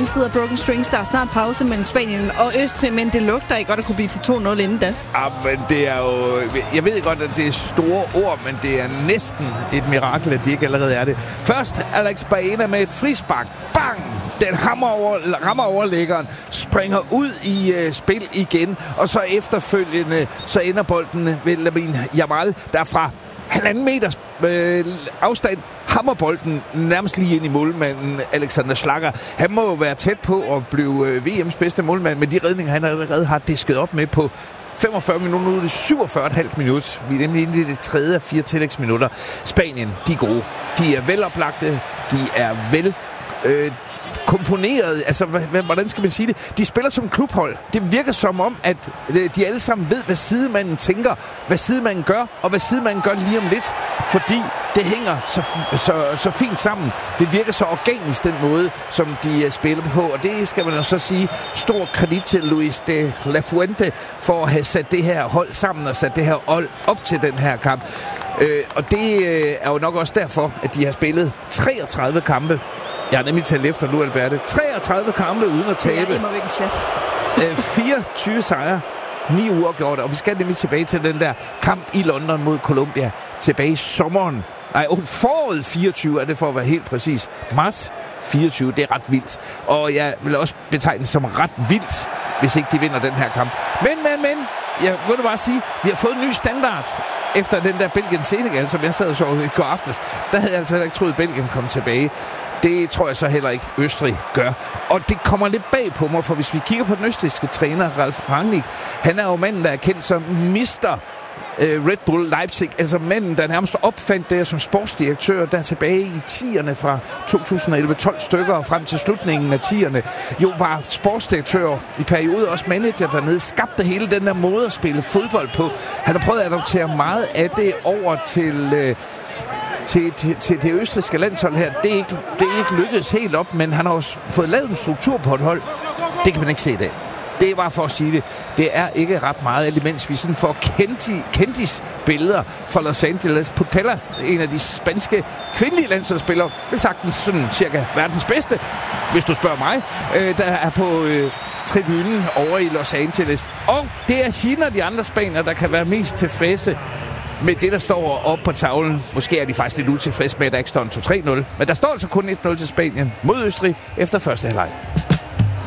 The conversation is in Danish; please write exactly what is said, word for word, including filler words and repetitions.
anden side af Broken Strings. Der er snart pause mellem Spanien og Østrig, men det lugter ikke godt at kunne blive til to nul inden da. Ja, men det er jo... Jeg ved godt, at det er store ord, men det er næsten et mirakel, at de ikke allerede er det. Først Alex Baena med et frispark. Bang! Den hammer over, rammer overlæggeren, springer ud i øh, spil igen, og så efterfølgende, så ender bolden ved Lamine Yamal, der fra halvanden meters øh, afstand hammer bolden nærmest lige ind i målmanden Alexander Schlager. Han må jo være tæt på at blive øh, V M's bedste målmand, med de redninger, han allerede har disket op med på femogfyrre minutter, nu er det syvogfyrre komma fem minut. Vi er nemlig inde i det tredje af fire tillægsminutter. Spanien, de er gode. De er veloplagte, de er vel... Øh, komponeret, altså hvordan skal man sige det? De spiller som klubhold. Det virker som om, at de alle sammen ved, hvad sidemanden tænker, hvad sidemanden gør, og hvad sidemanden gør lige om lidt, fordi det hænger så, så, så fint sammen. Det virker så organisk, den måde, som de spiller på, og det skal man jo så sige stor kredit til Luis de la Fuente for at have sat det her hold sammen og sat det her hold op til den her kamp. Øh, og det øh, er jo nok også derfor, at de har spillet treogtredive kampe. Jeg har nemlig talt efter nu, Alberte. treogtredive kampe uden at tabe. Det er ikke chat. øh, fireogtyve sejre, ni uafgjorte, og vi skal nemlig tilbage til den der kamp i London mod Colombia. Tilbage i sommeren. Nej, foråret fireogtyve er det for at være helt præcis. Marts fireogtyve, det er ret vildt. Og jeg vil også betegne det som ret vildt, hvis ikke de vinder den her kamp. Men, men, men, jeg vil bare sige, vi har fået en ny standard efter den der Belgien-Senegal, som jeg sad og så i går aftes. Der havde jeg altså ikke troet, at Belgien kom tilbage. Det tror jeg så heller ikke, Østrig gør. Og det kommer lidt bag på mig, for hvis vi kigger på den østrigske træner, Ralf Rangnick, han er jo manden, der er kendt som mister øh, Red Bull Leipzig. Altså manden, der nærmest opfandt det som sportsdirektør, der tilbage i tierne fra to tusind og elleve tolv stykker og frem til slutningen af tierne, jo var sportsdirektør i perioder, også manager dernede, skabte hele den der måde at spille fodbold på. Han har prøvet at adoptere meget af det over til... Øh, Til, til, til det østrigske landshold her. Det er, ikke, det er ikke lykkedes helt op, men han har også fået lavet en struktur på et hold. Det kan man ikke se i dag. Det er bare for at sige det. Det er ikke ret meget, imens vi sådan får kendis billeder fra Los Angeles. Putellas, en af de spanske kvindelige landsholdsspillere, vil sagtens sådan cirka verdens bedste, hvis du spørger mig, øh, der er på øh, tribunen over i Los Angeles. Og det er hende og de andre spanier, der kan være mest tilfredse med det, der står oppe på tavlen. Måske er de faktisk lidt utilfredse med, at der ikke står en to tre nul. Men der står altså kun et nul til Spanien mod Østrig efter første halvleg.